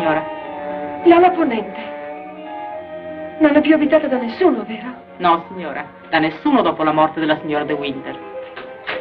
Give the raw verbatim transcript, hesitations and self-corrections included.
signora. L'ala ponente. Non è più abitata da nessuno, vero? No, signora. Da nessuno dopo la morte della signora De Winter.